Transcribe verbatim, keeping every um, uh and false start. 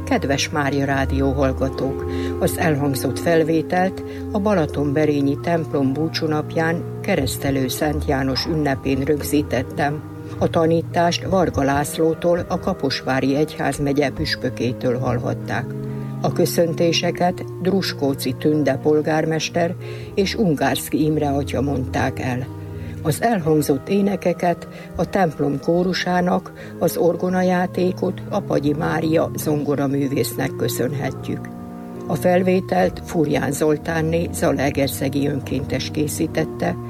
Kedves Mária Rádió hallgatók! Az elhangzott felvételt a Balatonberényi templom búcsúnapján, Keresztelő Szent János ünnepén rögzítettem. A tanítást Varga Lászlótól, a Kaposvári egyházmegye püspökétől hallhatták. A köszöntéseket Druskóci Tünde polgármester és Ungárszki Imre atya mondták el. Az elhangzott énekeket a templom kórusának, az orgonajátékot Apagyi Mária zongoraművésznek köszönhetjük. A felvételt Furján Zoltánné zalaegerszegi önkéntes készítette,